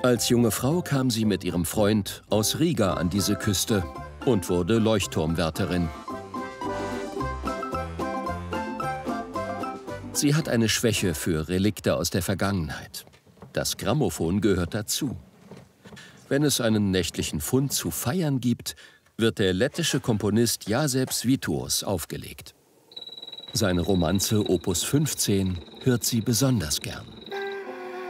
Als junge Frau kam sie mit ihrem Freund aus Riga an diese Küste und wurde Leuchtturmwärterin. Sie hat eine Schwäche für Relikte aus der Vergangenheit. Das Grammophon gehört dazu. Wenn es einen nächtlichen Fund zu feiern gibt, wird der lettische Komponist Jāzeps Vitous aufgelegt. Seine Romanze Opus 15 hört sie besonders gern.